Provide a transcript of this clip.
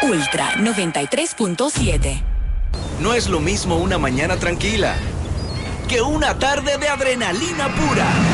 Ultra 93.7. No es lo mismo una mañana tranquila que una tarde de adrenalina pura.